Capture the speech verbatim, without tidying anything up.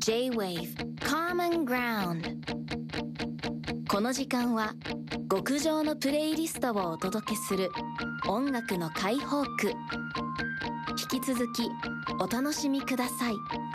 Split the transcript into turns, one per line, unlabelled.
J-Wave Common Ground。 この時間は極上のプレイリストをお届けする音楽の解放区。引き続きお楽しみください。